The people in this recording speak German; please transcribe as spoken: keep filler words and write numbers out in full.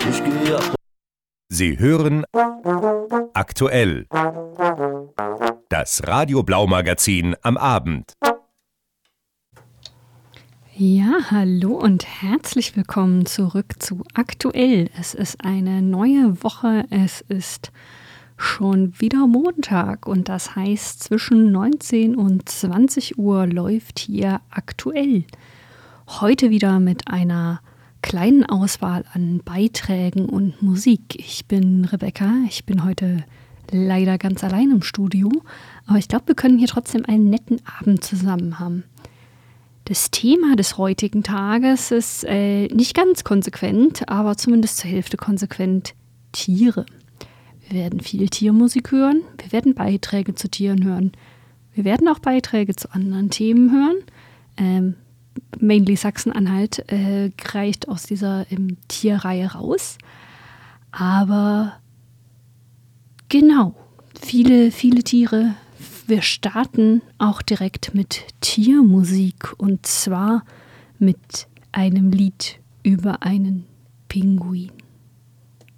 Ich gehe ab. Sie hören aktuell das Radio Blau Magazin am Abend. Ja, hallo und herzlich willkommen zurück zu Aktuell. Es ist eine neue Woche, es ist schon wieder Montag und das heißt, zwischen neunzehn und zwanzig Uhr läuft hier Aktuell. Heute wieder mit einer kleinen Auswahl an Beiträgen und Musik. Ich bin Rebecca, ich bin heute leider ganz allein im Studio, aber ich glaube, wir können hier trotzdem einen netten Abend zusammen haben. Das Thema des heutigen Tages ist äh, nicht ganz konsequent, aber zumindest zur Hälfte konsequent: Tiere. Wir werden viel Tiermusik hören, wir werden Beiträge zu Tieren hören, wir werden auch Beiträge zu anderen Themen hören. Ähm, mainly Sachsen-Anhalt äh, reicht aus dieser ähm, Tierreihe raus. Aber genau, viele, viele Tiere. Wir starten auch direkt mit Tiermusik und zwar mit einem Lied über einen Pinguin.